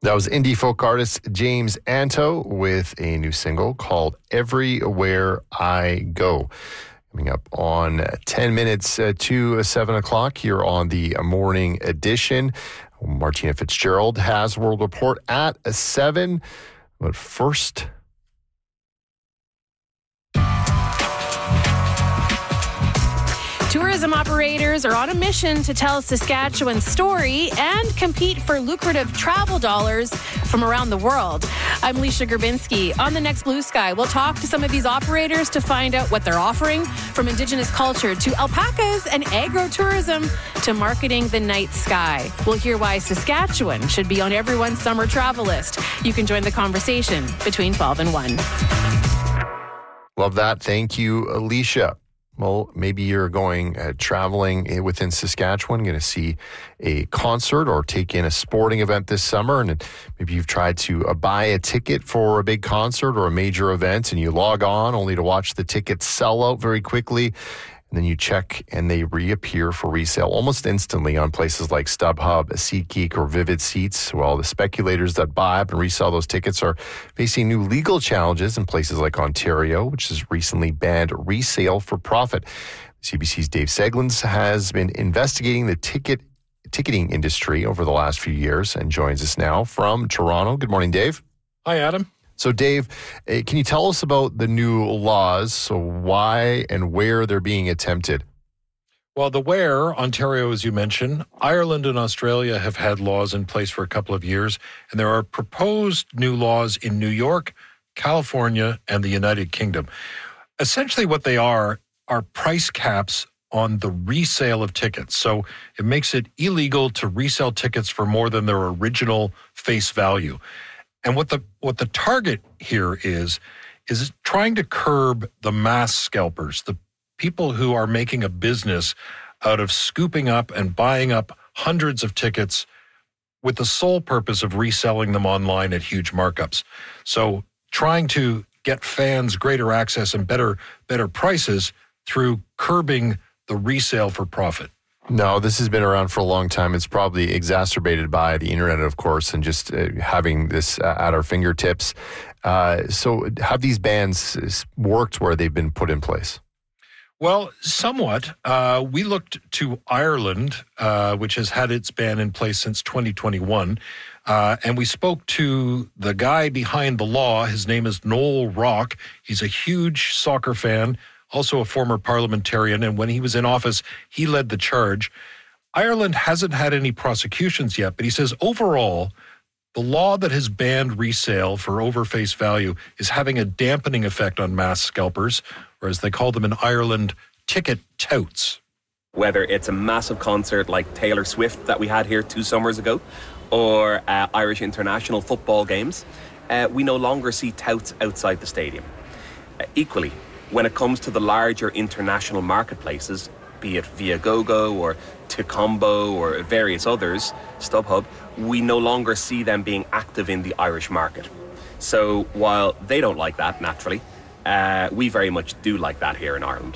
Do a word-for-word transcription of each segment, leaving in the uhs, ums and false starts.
That was indie folk artist James Anto with a new single called Everywhere I Go. Coming up on ten minutes to seven o'clock here on the morning edition. Martina Fitzgerald has World Report at seven. But first... Tourism operators are on a mission to tell Saskatchewan's story and compete for lucrative travel dollars from around the world. I'm Leisha Gerbinski. On the next Blue Sky, we'll talk to some of these operators to find out what they're offering, from Indigenous culture to alpacas and agro-tourism to marketing the night sky. We'll hear why Saskatchewan should be on everyone's summer travel list. You can join the conversation between twelve and one. Love that. Thank you, Alicia. Well, maybe you're going uh, traveling within Saskatchewan, going to see a concert or take in a sporting event this summer. And maybe you've tried to uh, buy a ticket for a big concert or a major event, and you log on only to watch the tickets sell out very quickly. And then you check and they reappear for resale almost instantly on places like StubHub, SeatGeek, or Vivid Seats. Well, the speculators that buy up and resell those tickets are facing new legal challenges in places like Ontario, which has recently banned resale for profit. C B C's Dave Seglins has been investigating the ticket ticketing industry over the last few years and joins us now from Toronto. Good morning, Dave. Hi, Adam. So, Dave, can you tell us about the new laws, so why and where they're being attempted? Well, the where, Ontario, as you mentioned, Ireland and Australia have had laws in place for a couple of years, and there are proposed new laws in New York, California, and the United Kingdom. Essentially what they are are price caps on the resale of tickets. So it makes it illegal to resell tickets for more than their original face value. And what the what the target here is, is trying to curb the mass scalpers, the people who are making a business out of scooping up and buying up hundreds of tickets with the sole purpose of reselling them online at huge markups. So trying to get fans greater access and better better prices through curbing the resale for profit. No, this has been around for a long time. It's probably exacerbated by the internet, of course, and just uh, having this uh, at our fingertips. Uh, so have these bans worked where they've been put in place? Well, somewhat. Uh, we looked to Ireland, uh, which has had its ban in place since twenty twenty-one, uh, and we spoke to the guy behind the law. His name is Noel Rock. He's a huge soccer fan, also a former parliamentarian, and when he was in office, he led the charge. Ireland hasn't had any prosecutions yet, but he says overall, the law that has banned resale for over face value is having a dampening effect on mass scalpers, or as they call them in Ireland, ticket touts. Whether it's a massive concert like Taylor Swift that we had here two summers ago, or uh, Irish international football games, uh, we no longer see touts outside the stadium. Uh, equally, when it comes to the larger international marketplaces, be it Viagogo or Ticombo or various others, StubHub, we no longer see them being active in the Irish market. So while they don't like that, naturally, uh, we very much do like that here in Ireland.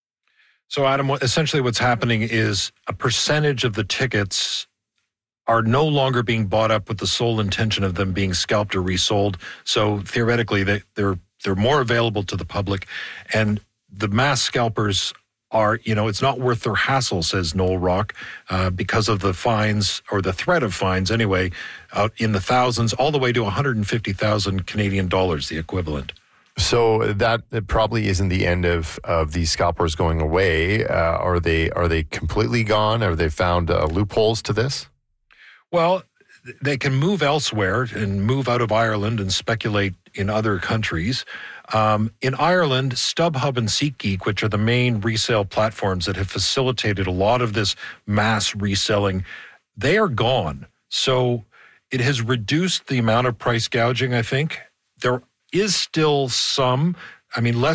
So Adam, essentially what's happening is a percentage of the tickets are no longer being bought up with the sole intention of them being scalped or resold. So theoretically, they, they're They're more available to the public, and the mass scalpers are, you know, it's not worth their hassle, says Noel Rock, uh, because of the fines, or the threat of fines anyway, out in the thousands, all the way to one hundred fifty thousand Canadian dollars, the equivalent. So that, that probably isn't the end of, of these scalpers going away. Uh, are they are they completely gone? Have they found uh, loopholes to this? Well, they can move elsewhere and move out of Ireland and speculate in other countries. Um, in Ireland, StubHub and SeatGeek, which are the main resale platforms that have facilitated a lot of this mass reselling, they are gone. So it has reduced the amount of price gouging, I think. There is still some, I mean, less